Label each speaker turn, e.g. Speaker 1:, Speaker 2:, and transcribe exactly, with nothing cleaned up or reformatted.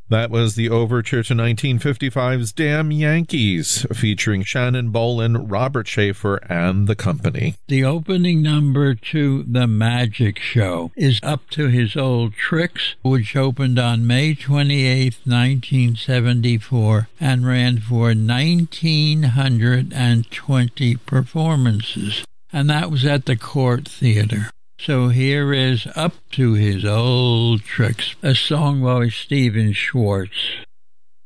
Speaker 1: That was the overture to nineteen fifty-five's Damn Yankees, featuring Shannon Bolan, Robert Schaefer, and the company.
Speaker 2: The opening number to The Magic Show is Up to His Old Tricks, which opened on May twenty-eighth, nineteen seventy-four, and ran for one thousand nine hundred twenty performances, and that was at the Court Theater. So here is Up to His Old Tricks, a song by Stephen Schwartz.